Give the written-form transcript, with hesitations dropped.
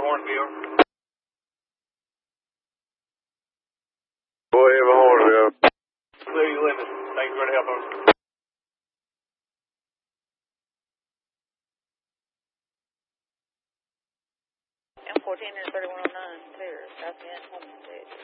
Hornville. Boy, Hornville. Clear your limits. Thanks for the help. Over. M14 and 3109, clear, southbound home stage.